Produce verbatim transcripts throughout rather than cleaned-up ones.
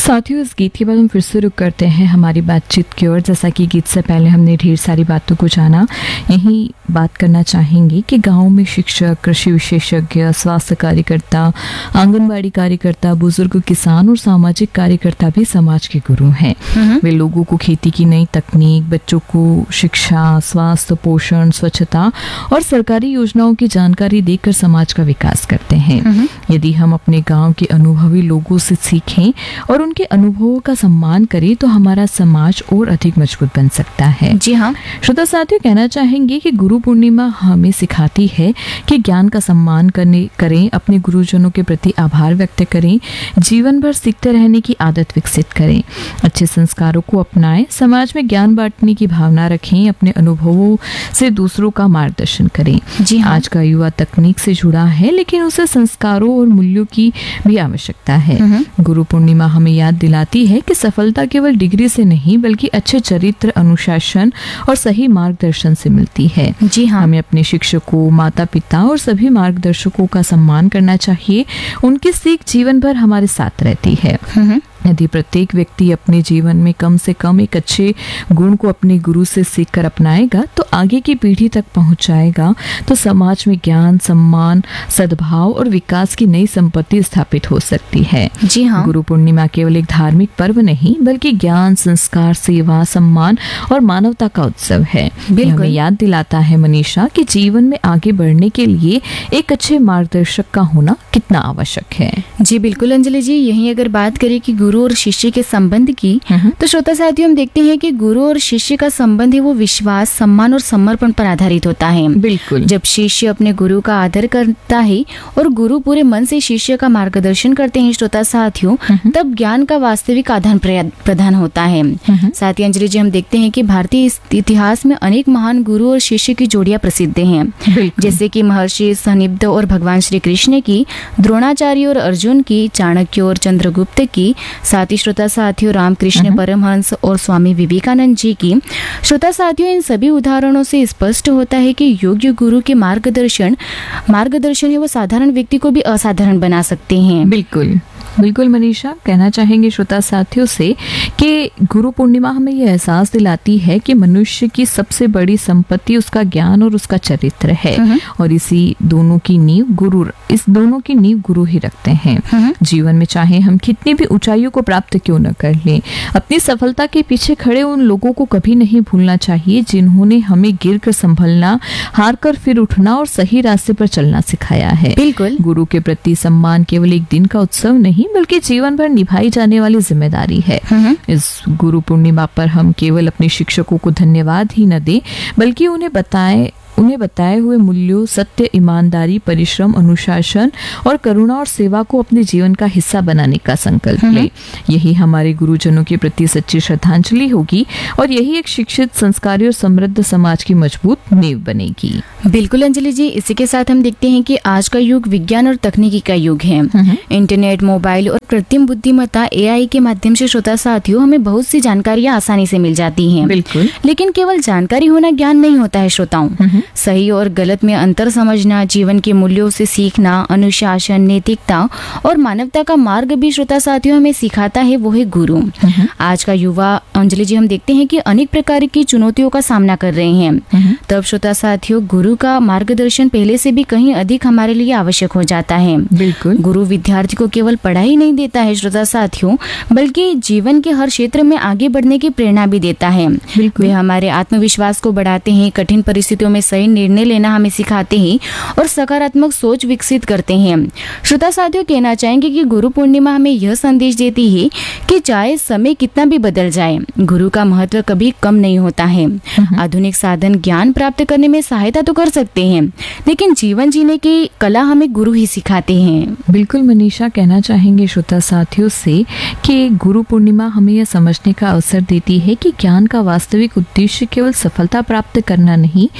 साथियों, इस गीत के बाद हम फिर से रुक करते हैं हमारी बातचीत की ओर। जैसा कि गीत से पहले हमने ढेर सारी बातों को जाना, यही बात करना चाहेंगे कि गांव में शिक्षक, कृषि विशेषज्ञ, स्वास्थ्य कार्यकर्ता, आंगनबाड़ी कार्यकर्ता, बुजुर्ग, किसान और सामाजिक कार्यकर्ता भी समाज के गुरु हैं। वे लोगों को खेती की नई तकनीक, बच्चों को शिक्षा, स्वास्थ्य, पोषण, स्वच्छता और सरकारी योजनाओं की जानकारी देकर समाज का विकास करते हैं। यदि हम अपने गांव के अनुभवी लोगों से सीखें और उनके अनुभवों का सम्मान करें तो हमारा समाज और अधिक मजबूत बन सकता है। जी हाँ श्रोता साथियों, कहना चाहेंगे कि गुरु पूर्णिमा हमें सिखाती है कि ज्ञान का सम्मान करने करें, अपने गुरुजनों के प्रति आभार व्यक्त करें, जीवन भर सीखते रहने की आदत विकसित करें, अच्छे संस्कारों को अपनाएं, समाज में ज्ञान बांटने की भावना रखें, अपने अनुभवों से दूसरों का मार्गदर्शन करें। जी हाँ। आज का युवा तकनीक से जुड़ा है, लेकिन उसे संस्कारों और मूल्यों की भी आवश्यकता है। गुरु पूर्णिमा हमें याद दिलाती है कि सफलता केवल डिग्री से नहीं बल्कि अच्छे चरित्र, अनुशासन और सही मार्गदर्शन से मिलती है। जी हाँ। हमें अपने शिक्षकों, माता पिता और सभी मार्गदर्शकों का सम्मान करना चाहिए। उनकी सीख जीवन भर हमारे साथ रहती है। यदि प्रत्येक व्यक्ति अपने जीवन में कम से कम एक अच्छे गुण को अपने गुरु से सीखकर अपनाएगा तो आगे की पीढ़ी तक पहुंचाएगा, तो समाज में ज्ञान, सम्मान, सद्भाव और विकास की नई संपत्ति स्थापित हो सकती है। जी हाँ। गुरु पूर्णिमा केवल एक धार्मिक पर्व नहीं बल्कि ज्ञान, संस्कार, सेवा, सम्मान और मानवता का उत्सव है। ये हमें याद दिलाता है मनीषा कि जीवन में आगे बढ़ने के लिए एक अच्छे मार्गदर्शक का होना कितना आवश्यक है। जी बिल्कुल अंजलि जी, यही अगर बात करें कि गुरु और शिष्य के संबंध की, तो श्रोता साथियों हम देखते हैं कि गुरु और शिष्य का संबंध है वो विश्वास, सम्मान और समर्पण पर आधारित होता है। बिल्कुल। जब शिष्य अपने गुरु का आदर करता है और गुरु पूरे मन से शिष्य का मार्गदर्शन करते हैं श्रोता साथियों, तब ज्ञान का वास्तविक आदान प्रदान होता है। साथ ही अंजलि जी हम देखते हैं कि भारतीय इतिहास में अनेक महान गुरु और शिष्य की जोड़ियां प्रसिद्ध हैं, जैसे कि महर्षि सनिब्ध और भगवान श्री कृष्ण की, द्रोणाचार्य और अर्जुन की, चाणक्य और चंद्रगुप्त की, साथ ही श्रोता साथियों रामकृष्ण परमहंस और स्वामी विवेकानंद जी की। श्रोता साथियों, इन सभी उदाहरणों से स्पष्ट होता है कि योग्य गुरु के मार्गदर्शन मार्गदर्शन है वो साधारण व्यक्ति को भी असाधारण बना सकते हैं। बिल्कुल बिल्कुल मनीषा, कहना चाहेंगे श्रोता साथियों से कि गुरु पूर्णिमा हमें यह एहसास दिलाती है कि मनुष्य की सबसे बड़ी संपत्ति उसका ज्ञान और उसका चरित्र है, और इसी दोनों की नींव गुरु इस दोनों की नींव गुरु ही रखते हैं। जीवन में चाहे हम कितनी भी ऊंचाइयों को प्राप्त क्यों न कर लें, अपनी सफलता के पीछे खड़े उन लोगों को कभी नहीं भूलना चाहिए जिन्होंने हमें गिर कर संभलना, हार कर फिर उठना और सही रास्ते पर चलना सिखाया है। बिल्कुल। गुरु के प्रति सम्मान केवल एक दिन का उत्सव नहीं बल्कि जीवन भर निभाई जाने वाली जिम्मेदारी है। इस गुरु पूर्णिमा पर हम केवल अपने शिक्षकों को धन्यवाद ही न दें बल्कि उन्हें बताएं उन्हें बताए हुए मूल्यों, सत्य, ईमानदारी, परिश्रम, अनुशासन और करुणा और सेवा को अपने जीवन का हिस्सा बनाने का संकल्प लें। यही हमारे गुरुजनों के प्रति सच्ची श्रद्धांजलि होगी और यही एक शिक्षित, संस्कारी और समृद्ध समाज की मजबूत नींव बनेगी। बिल्कुल अंजलि जी, इसी के साथ हम देखते हैं कि आज का युग विज्ञान और तकनीकी का युग है। इंटरनेट, मोबाइल और कृत्रिम बुद्धिमत्ता ए आई के माध्यम से श्रोता साथियों हमें बहुत सी जानकारियां आसानी से मिल जाती हैं। बिल्कुल। लेकिन केवल जानकारी होना ज्ञान नहीं होता है श्रोताओं। सही और गलत में अंतर समझना, जीवन के मूल्यों से सीखना, अनुशासन, नैतिकता और मानवता का मार्ग भी श्रोता साथियों हमें सिखाता है वो है गुरु। आज का युवा अंजलि जी हम देखते हैं कि अनेक प्रकार की चुनौतियों का सामना कर रहे हैं। तब श्रोता साथियों गुरु का मार्गदर्शन पहले से भी कहीं अधिक हमारे लिए आवश्यक हो जाता है। बिल्कुल। गुरु विद्यार्थी को केवल पढ़ाई नहीं देता है श्रोता साथियों, बल्कि जीवन के हर क्षेत्र में आगे बढ़ने की प्रेरणा भी देता है। वे हमारे आत्मविश्वास को बढ़ाते हैं, कठिन परिस्थितियों में सही निर्णय लेना हमें सिखाते हैं और सकारात्मक सोच विकसित करते हैं। श्रोता साथियों, कहना चाहेंगे कि गुरु पूर्णिमा हमें यह संदेश देती है कि चाहे समय कितना भी बदल जाए, गुरु का महत्व कभी कम नहीं होता है। आधुनिक साधन ज्ञान प्राप्त करने में सहायता तो कर सकते हैं, लेकिन जीवन जीने की कला हमें गुरु ही सिखाते हैं। बिल्कुल मनीषा, कहना चाहेंगे श्रोता साथियों से कि गुरु पूर्णिमा हमें यह समझने का अवसर देती है कि ज्ञान का वास्तविक उद्देश्य केवल सफलता प्राप्त करना नहीं बल्कि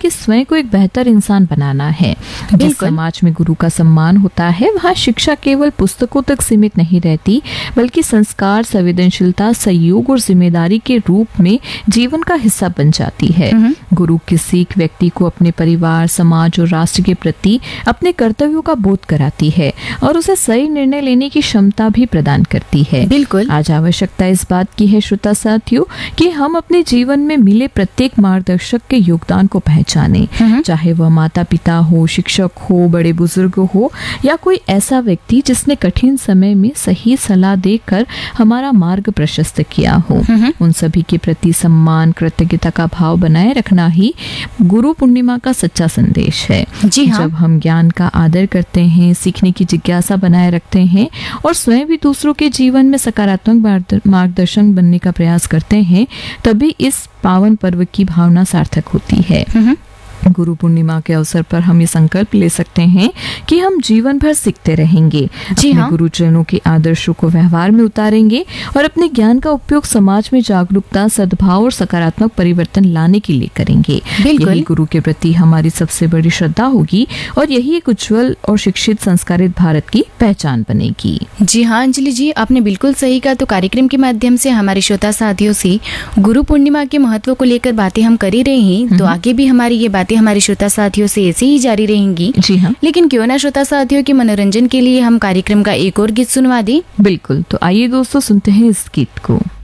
बल्कि स्वयं को एक बेहतर इंसान बनाना है। जिस समाज में गुरु का सम्मान होता है वहाँ शिक्षा केवल पुस्तकों तक सीमित नहीं रहती, बल्कि संस्कार, संवेदनशीलता, सहयोग और जिम्मेदारी के रूप में जीवन का हिस्सा बन जाती है। गुरु की सीख व्यक्ति को अपने परिवार, समाज और राष्ट्र के प्रति अपने कर्तव्यों का बोध कराती है और उसे सही निर्णय लेने की क्षमता भी प्रदान करती है। बिल्कुल। आज आवश्यकता इस बात की है श्रोता साथियों कि हम अपने जीवन में मिले प्रत्येक मार्गदर्शक के योगदान को पहचाने, चाहे वह माता पिता हो, शिक्षक हो, बड़े बुजुर्ग हो या कोई ऐसा व्यक्ति जिसने कठिन समय में सही सलाह देकर हमारा मार्ग प्रशस्त किया हो। उन सभी के प्रति सम्मान, कृतज्ञता का भाव बनाए रखना ही गुरु पूर्णिमा का सच्चा संदेश है। जी हाँ। जब हम ज्ञान का आदर करते हैं, सीखने की जिज्ञासा बनाए रखते हैं और स्वयं भी दूसरों के जीवन में सकारात्मक मार्गदर्शन बनने का प्रयास करते हैं, तभी इस पावन पर्व की भावना सार्थक होती है। गुरु पूर्णिमा के अवसर पर हम ये संकल्प ले सकते हैं कि हम जीवन भर सीखते रहेंगे, जी अपने हाँ। गुरुजनों के आदर्शों को व्यवहार में उतारेंगे और अपने ज्ञान का उपयोग समाज में जागरूकता, सद्भाव और सकारात्मक परिवर्तन लाने के लिए करेंगे। यही गुरु के प्रति हमारी सबसे बड़ी श्रद्धा होगी और यही एक उज्जवल और शिक्षित, संस्कारित भारत की पहचान बनेगी। जी हाँ अंजलि जी, आपने बिल्कुल सही कहा। तो कार्यक्रम के माध्यम से हमारे श्रोता साथियों से गुरु पूर्णिमा के महत्व को लेकर बातें हम कर ही रहे हैं, तो आगे भी हमारी ये बातें हमारे श्रोता साथियों से ऐसे ही जारी रहेंगी। जी हाँ। लेकिन क्यों ना श्रोता साथियों के मनोरंजन के लिए हम कार्यक्रम का एक और गीत सुनवा दें। बिल्कुल, तो आइए दोस्तों सुनते हैं इस गीत को।